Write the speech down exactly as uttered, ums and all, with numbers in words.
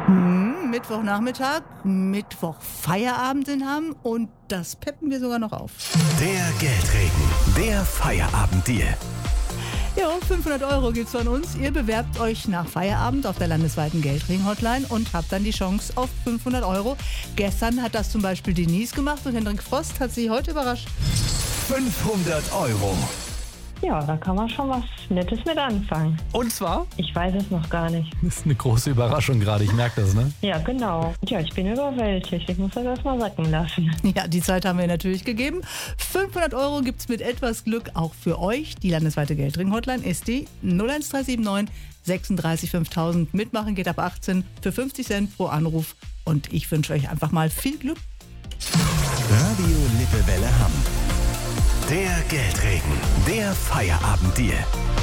Hm, Mittwochnachmittag, Mittwoch Feierabend in Hamm und das peppen wir sogar noch auf. Der Geldregen, der Feierabenddeal. Ja, fünfhundert Euro gibt's von uns. Ihr bewerbt euch nach Feierabend auf der landesweiten Geldregen-Hotline und habt dann die Chance auf fünfhundert Euro. Gestern hat das zum Beispiel Denise gemacht und Hendrik Frost hat sie heute überrascht. fünfhundert Euro. Ja, da kann man schon was Nettes mit anfangen. Und zwar? Ich weiß es noch gar nicht. Das ist eine große Überraschung gerade, ich merke das, ne? Ja, genau. Ja, ich bin überwältigt. Ich muss das erstmal sacken lassen. Ja, die Zeit haben wir natürlich gegeben. fünfhundert Euro gibt's mit etwas Glück auch für euch. Die landesweite Geldring-Hotline ist die null eins drei sieben neun sechsunddreißig fünftausend. Mitmachen geht ab achtzehn für fünfzig Cent pro Anruf. Und ich wünsche euch einfach mal viel Glück. Radio Lippewelle Hamm. Der Geldregen, der Feierabenddeal.